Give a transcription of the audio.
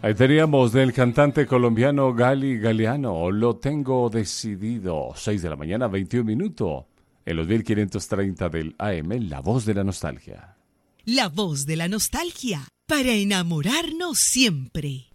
Ahí teníamos del cantante colombiano Gali Galeano, Lo Tengo Decidido, 6 de la mañana, 21 minutos, en los 1530 del AM, La Voz de la Nostalgia. La Voz de la Nostalgia, para enamorarnos siempre.